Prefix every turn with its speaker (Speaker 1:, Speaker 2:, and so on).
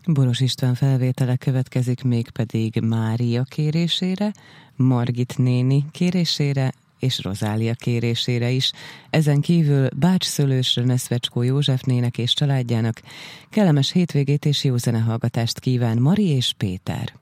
Speaker 1: Boros István felvétele következik, mégpedig Mária kérésére, Margit néni kérésére és Rozália kérésére is. Ezen kívül Bács Szőlősre Neszvecskó Józsefnének és családjának kellemes hétvégét és jó zenehallgatást kíván Mari és Péter.